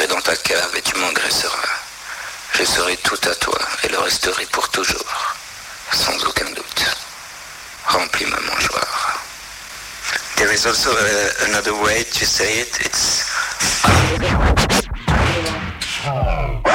dans ta cave et tu m'engraisseras. Je serai tout à toi et le resterai pour toujours, sans aucun doute. Remplis ma mangeoire. There is also another way to say it. It's